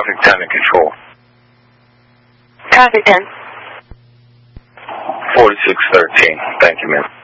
Traffic 10 in control. Traffic 10. 4613. Thank you, ma'am.